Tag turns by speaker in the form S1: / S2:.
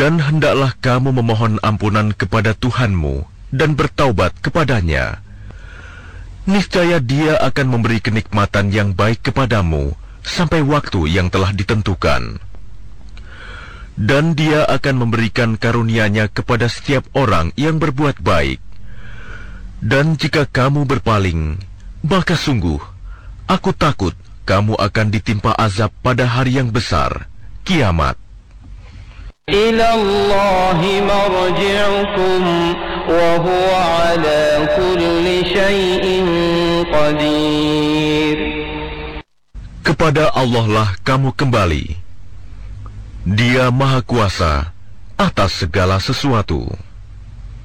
S1: Dan hendaklah kamu memohon ampunan kepada Tuhanmu dan bertaubat kepadanya. Niscaya Dia akan memberi kenikmatan yang baik kepadamu sampai waktu yang telah ditentukan. Dan Dia akan memberikan karunia-Nya kepada setiap orang yang berbuat baik. Dan jika kamu berpaling, maka sungguh, aku takut kamu akan ditimpa azab pada hari yang besar, kiamat.
S2: Ilallahi marji'ukum wa huwa ala kulli syai'in qadir.
S1: Kepada Allah lah kamu kembali. Dia Maha Kuasa atas segala sesuatu.